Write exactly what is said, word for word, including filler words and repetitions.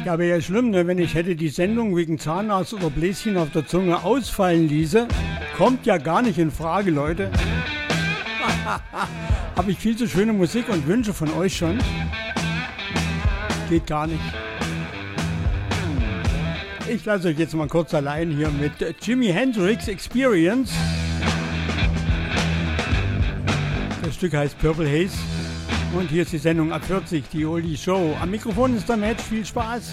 Ja, wäre ja schlimm, ne, wenn ich hätte die Sendung wegen Zahnarzt oder Bläschen auf der Zunge ausfallen ließe. Kommt ja gar nicht in Frage, Leute. Habe ich viel zu schöne Musik und Wünsche von euch schon? Geht gar nicht. Ich lasse euch jetzt mal kurz allein hier mit Jimi Hendrix Experience. Das Stück heißt Purple Haze. Und hier ist die Sendung ab vierzig, die Oldie Show. Am Mikrofon ist der Match. Viel Spaß.